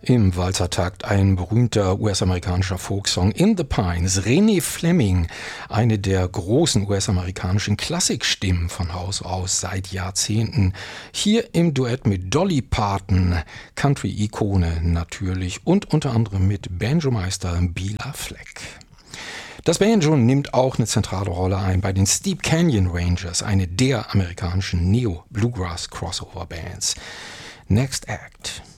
Im Walzertakt ein berühmter US-amerikanischer Folksong In the Pines. Renee Fleming, eine der großen US-amerikanischen Klassikstimmen von Haus aus seit Jahrzehnten. Hier im Duett mit Dolly Parton, Country-Ikone natürlich und unter anderem mit Banjo-Meister Bela Fleck. Das Banjo nimmt auch eine zentrale Rolle ein bei den Steep Canyon Rangers, eine der amerikanischen Neo-Bluegrass-Crossover-Bands. Next Act.